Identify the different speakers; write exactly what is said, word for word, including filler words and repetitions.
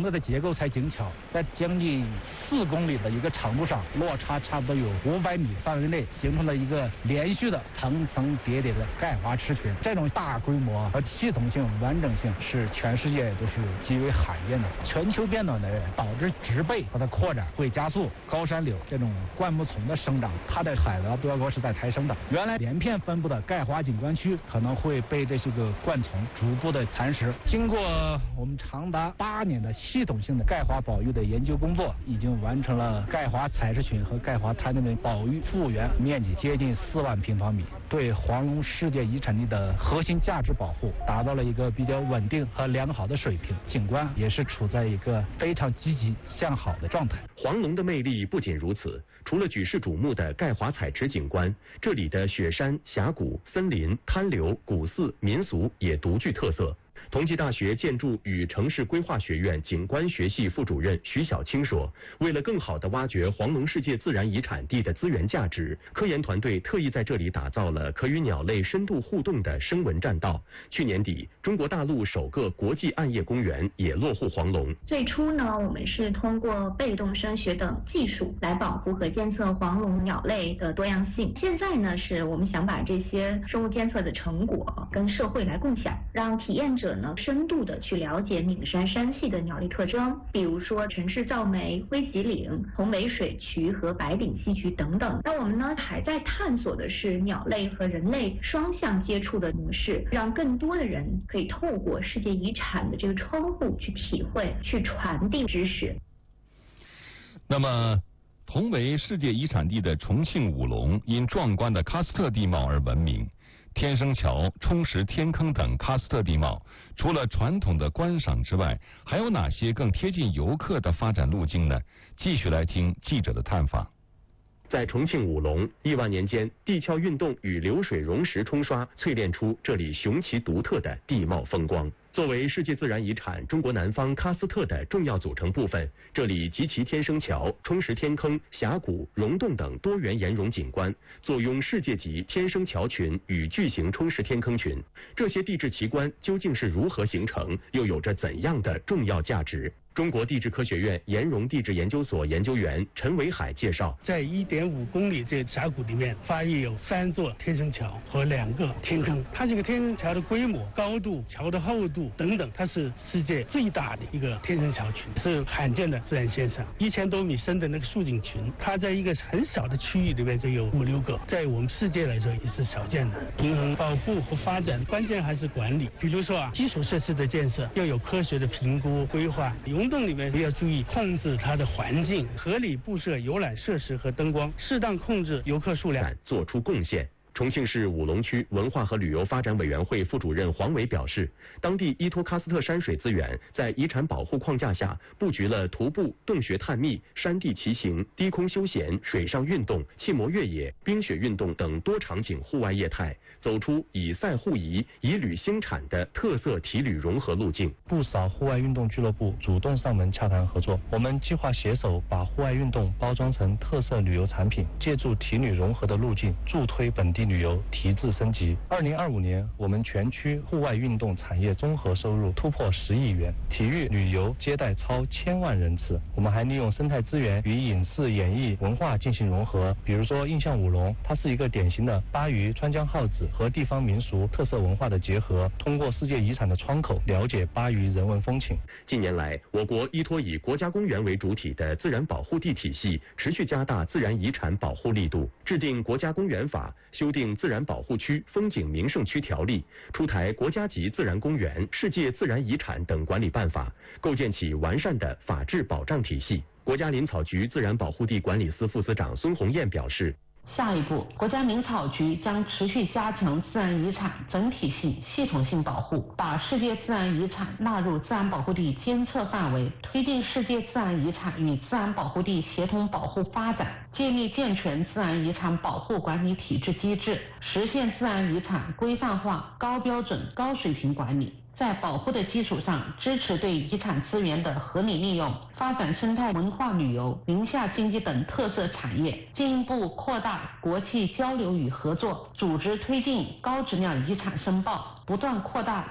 Speaker 1: 的的结构才精巧，在将近四公里的一个长度上，落差差不多有五百米范围内，形成了一个连续的层层叠叠的钙华池群。这种大规模和系统性、完整性是全世界都是极为罕见的。全球变暖的导致植被它的扩展会加速，高山柳这种灌木丛的生长，它的海拔标高是在抬升的。原来连片分布的钙华景观区可能会被这些个灌丛逐步的蚕食。经过我们长达八年的系统性的钙华保育的研究工作，已经完成了钙华采石群和钙华滩内保育复原面积接近四万平方米，对黄龙世界遗产地的核心价值保护达到了一个比较稳定和良好的水平，景观也是处在一个非常积极向好的状态。
Speaker 2: 黄龙的魅力不仅如此，除了举世瞩目的钙华采池景观，这里的雪山、峡谷、森林、滩流、古寺、民俗也独具特色。同济大学建筑与城市规划学院景观学系副主任徐小青说，为了更好地挖掘黄龙世界自然遗产地的资源价值，科研团队特意在这里打造了可与鸟类深度互动的声纹栈道。去年底，中国大陆首个国际暗夜公园也落户黄龙。
Speaker 3: 最初呢，我们是通过被动声学等技术来保护和监测黄龙鸟类的多样性。现在呢，是我们想把这些生物监测的成果跟社会来共享，让体验者呢深度的去了解岷山山系的鸟类特征，比如说城市噪鹂、灰脊岭、红尾水渠和白顶溪渠等等。那我们呢还在探索的是鸟类和人类双向接触的模式，让更多的人可以透过世界遗产的这个窗户去体会、去传递知识。
Speaker 4: 那么，同为世界遗产地的重庆武隆，因壮观的喀斯特地貌而闻名。天生桥、冲石天坑等喀斯特地貌，除了传统的观赏之外，还有哪些更贴近游客的发展路径呢？继续来听记者的探访。
Speaker 2: 在重庆武隆，亿万年间，地壳运动与流水溶石冲刷淬炼出这里雄奇独特的地貌风光。作为世界自然遗产中国南方喀斯特的重要组成部分，这里集其天生桥、冲石天坑、峡谷、溶洞等多元岩溶景观，坐拥世界级天生桥群与巨型冲石天坑群。这些地质奇观究竟是如何形成，又有着怎样的重要价值？中国地质科学院岩溶地质研究所研究员陈维海介绍，
Speaker 5: 在 一点五公里这峡谷里面，发现有三座天生桥和两个天坑。它这个天生桥的规模、高度、桥的厚度等等，它是世界最大的一个天生桥群，是罕见的自然现象。一千多米深的那个竖井群，它在一个很小的区域里面就有五六个，在我们世界来说也是少见的。平衡保护和发展，关键还是管理。比如说啊，基础设施的建设要有科学的评估规划。溶洞里面要注意控制它的环境，合理布设游览设施和灯光，适当控制游客数量，
Speaker 2: 做出贡献。重庆市武隆区文化和旅游发展委员会副主任黄伟表示，当地依托喀斯特山水资源，在遗产保护框架下，布局了徒步、洞穴探秘、山地骑行、低空休闲、水上运动、气膜越野、冰雪运动等多场景户外业态，走出以赛互移、以旅兴产的特色体旅融合路径。
Speaker 6: 不少户外运动俱乐部主动上门洽谈合作，我们计划携手把户外运动包装成特色旅游产品，借助体旅融合的路径，助推本地旅游提质升级。二零二五年，我们全区户外运动产业综合收入突破十亿元，体育旅游接待超千万人次。我们还利用生态资源与影视、演艺、文化进行融合，比如说印象武隆，它是一个典型的巴渝川江号子和地方民俗特色文化的结合，通过世界遗产的窗口了解巴渝人文风情。
Speaker 2: 近年来，我国依托以国家公园为主体的自然保护地体系，持续加大自然遗产保护力度，制定国家公园法，修订自然保护区、风景名胜区条例，出台国家级自然公园、世界自然遗产等管理办法，构建起完善的法治保障体系。国家林草局自然保护地管理司副司长孙红艳表示，
Speaker 7: 下一步，国家林草局将持续加强自然遗产整体性、系统性保护，把世界自然遗产纳入自然保护地监测范围，推进世界自然遗产与自然保护地协同保护发展，建立健全自然遗产保护管理体制机制，实现自然遗产规范化、高标准、高水平管理。在保护的基础上，支持对遗产资源的合理利用，发展生态文化旅游、林下经济等特色产业，进一步扩大国际交流与合作，组织推进高质量遗产申报，不断扩大